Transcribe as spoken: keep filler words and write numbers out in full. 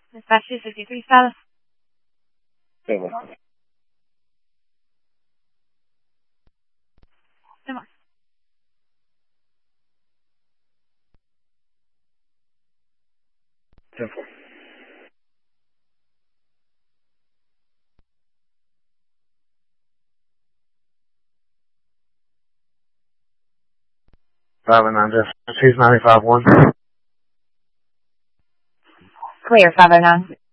Dispatch two sixty-three status. Seven. Come on. Ten four. Five and nine, just, she's ninety-five one. Clear, five oh nine.